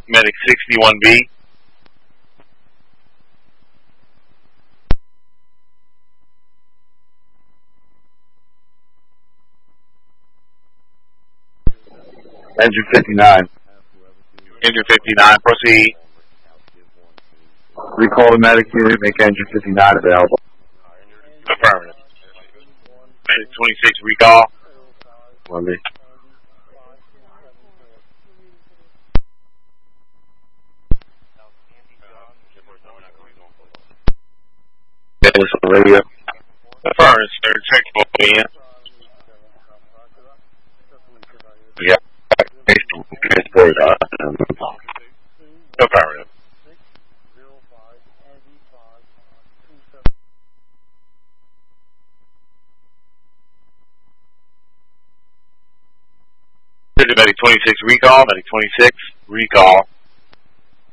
Medic 61B. Engine 59. Engine 59, proceed. Recall the medic unit, make engine 59 available. Affirmative. Medic 26, recall. On me. Get this on the radio. Affirmative, sir. Check both in. Yeah. Transport. Affirmative. This is Medic 26, recall. Medic 26, recall.